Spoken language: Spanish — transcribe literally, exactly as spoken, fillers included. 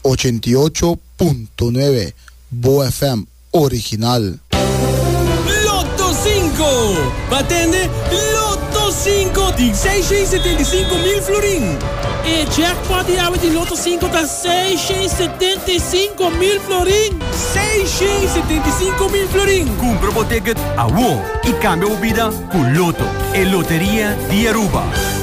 ochenta y ocho punto nueve Bo F M original. Loto cinco. Batende Loto cinco. Die seiscentos setenta y cinco mil florin. E jackpot die hebben die Lotto cinco tá seiscentos e setenta e cinco mil florin. seiscentos setenta e cinco mil florin. Compra o ticket a W O e cambia a vida com Loto. E Loteria de Aruba.